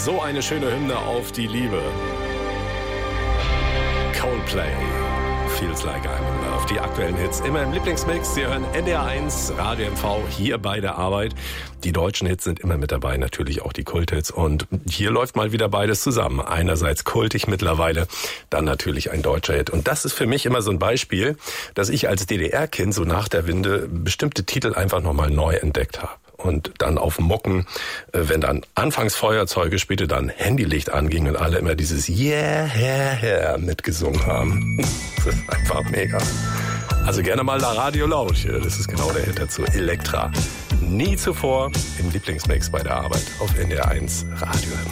So eine schöne Hymne auf die Liebe. Coldplay. Feels like I'm in love. Die aktuellen Hits immer im Lieblingsmix. Sie hören NDR 1, Radio MV, hier bei der Arbeit. Die deutschen Hits sind immer mit dabei, natürlich auch die Kulthits. Und hier läuft mal wieder beides zusammen. Einerseits kultig mittlerweile, dann natürlich ein deutscher Hit. Und das ist für mich immer so ein Beispiel, dass ich als DDR-Kind so nach der Wende bestimmte Titel einfach nochmal neu entdeckt habe. Und dann auf Mucken, wenn dann anfangs Feuerzeuge, später dann Handylicht anging und alle immer dieses Yeah, yeah, yeah mitgesungen haben. Das ist einfach mega. Also gerne mal da Radio laut. Das ist genau der Hit dazu. Elektra. Nie zuvor im Lieblingsmix bei der Arbeit auf NDR 1 Radio.